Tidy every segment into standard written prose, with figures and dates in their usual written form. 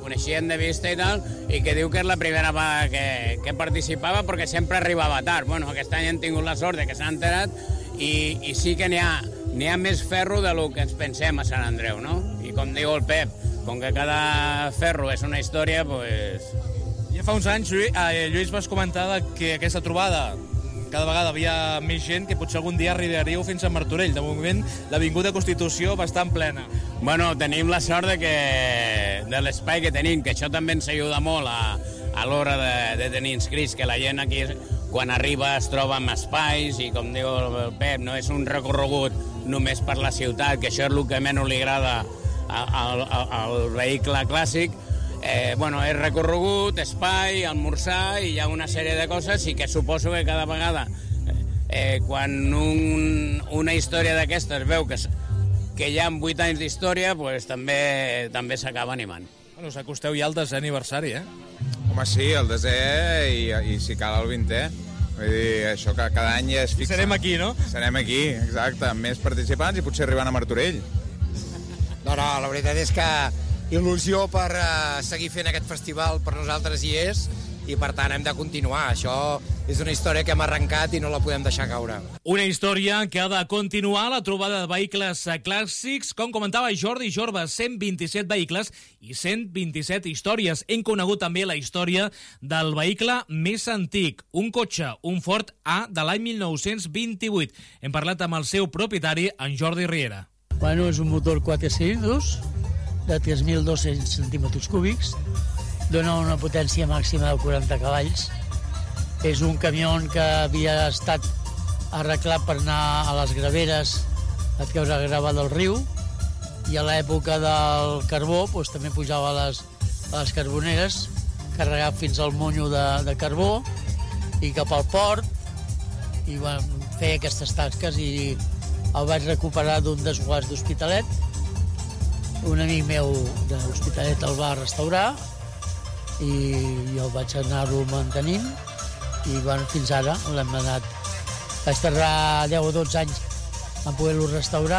coneixien de vista i tal, i que diu que és la primera vegada que participava perquè sempre arribava tard. Bueno, aquest any han tingut la sort de que s'han enterat i sí que n'hi ha més ferro de lo que ens pensem a Sant Andreu, no? I com diu el Pep, com que cada ferro és una història, doncs... Ja fa uns anys, Lluís, vas comentar que aquesta trobada cada vegada havia més gent, que potser algun dia arribaríeu fins a Martorell. De moment, l'Avinguda Constitució bastant plena. Bueno, tenim la sort de l'espai que tenim, que això també ens ajuda molt a l'hora de tenir inscrits, que la gent aquí, quan arriba, es troba amb espais, i com diu el Pep, no és un recorregut només per la ciutat, que això és el que menys li agrada al vehicle clàssic. Bueno, és recorregut, espai, almorzar, i hi ha una sèrie de coses, i que suposo que cada vegada quan una història d'aquestes veu que hi ha 8 anys d'història, pues, també s'acaba animant. Bueno, us acosteu ja al 10è aniversari, eh? Home, sí, el 10è i si cal el 20è. Vull dir, això que cada any ja és fixa. Serem aquí, no? Serem aquí, exacte, amb més participants i potser arribant a Martorell. No, la veritat és que il·lusió per seguir fent aquest festival per nosaltres hi és, i per tant hem de continuar. Això és una història que hem arrencat i no la podem deixar caure. Una història que ha de continuar, la trobada de vehicles clàssics. Com comentava Jordi Jorba, 127 vehicles i 127 històries. Hem conegut també la història del vehicle més antic, un cotxe, un Ford A de l'any 1928. Hem parlat amb el seu propietari, en Jordi Riera. Bueno, és un motor 4 cilindros de 3.200 centímetres cúbics, dona una potència màxima de 40 cavalls. És un camió que havia estat arreglat per anar a les graveres a treure grava del riu, i a l'època del carbó doncs, també pujava a les carboneres, carregat fins al monyo de carbó i cap al port, i bueno, feia aquestes tasques, i el vaig recuperar d'un desguàs d'Hospitalet. Un amic meu de l'Hospitalet el va restaurar i jo vaig anar-lo mantenint, i bueno, fins ara l'hem anat. Vaig tardar 10 o 12 anys en poder-lo restaurar,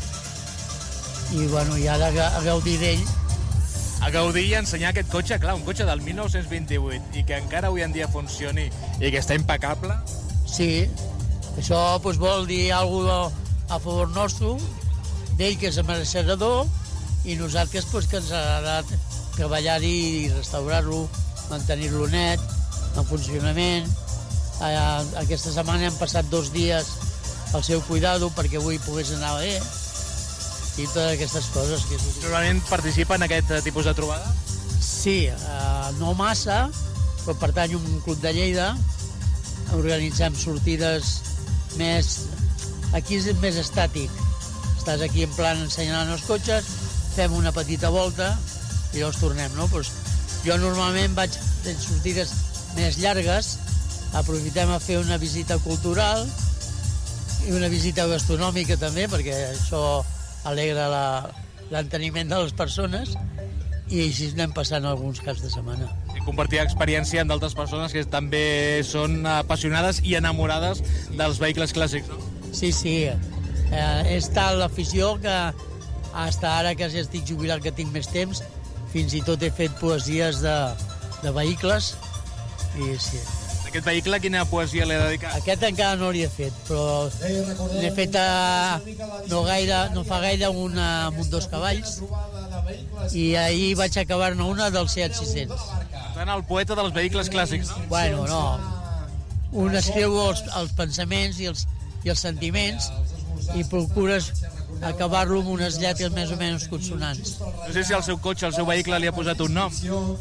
i bueno, i ara a gaudir d'ell. A gaudir i ensenyar aquest cotxe, clar, un cotxe del 1928 i que encara avui en dia funcioni i que està impecable. Sí, això doncs, vol dir alguna cosa a favor nostre, d'ell que és mereixedor, i nosaltres doncs, que ens ha agradat treballar-hi i restaurar-lo, mantenir-lo net, en funcionament. Aquesta setmana hem passat 2 dies al seu cuidado perquè avui pogués anar bé, i totes aquestes coses. Normalment participa en aquest tipus de trobada? Sí, no massa, però pertany a un club de Lleida, organitzem sortides més... Aquí és més estàtic, estàs aquí en plan ensenyant els cotxes, fem una petita volta i llavors tornem, no? Pues jo normalment vaig fent sortides més llargues, aprofitem a fer una visita cultural i una visita gastronòmica també, perquè això alegra l'enteniment de les persones, i així anem passant alguns caps de setmana. I compartir experiència amb d'altres persones que també són apassionades i enamorades dels vehicles clàssics, no? Sí, és tal l'afició que fins ara que ja estic jubilat, que tinc més temps, fins i tot he fet poesies de vehicles, i sí. Aquest vehicle, quina poesia l'he dedicat? Aquest encara no l'hi he fet, però l'he fet no fa gaire amb un 2 cavalls, i ahir vaig acabar-ne una del Seat 600. Per tant, el poeta dels vehicles clàssics. Bueno, no. Un escriu els pensaments i els sentiments, i procures acabar-lo amb unes lletres més o menys consonants. No sé si al seu cotxe, al seu vehicle, li ha posat un nom.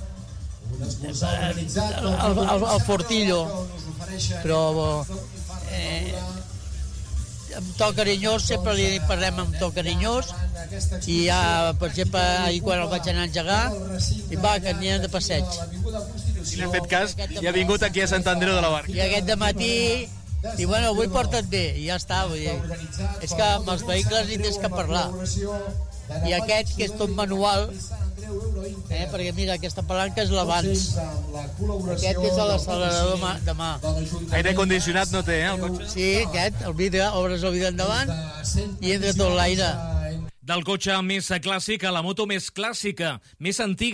El Fortillo, però amb to carinyós, sempre li parlem amb to carinyós, i ja, per exemple, ahir quan el vaig anar a engegar, i va, que anirem de passeig. I li ha fet cas i ha vingut aquí a Sant Andreu de la Barca. I aquest dematí, i bueno, avui porta't bé, i ja està, vull dir. És que amb els vehicles hi tens que parlar. I aquest, que és tot manual, perquè mira, aquesta palanca és l'abans. Aquest és l'accelerador de mà. Aire condicionat no té, el cotxe? Sí, aquest, el vidre, obres el vidre endavant i entra tot l'aire. Del cotxe més clàssic a la moto més clàssica, més antiga.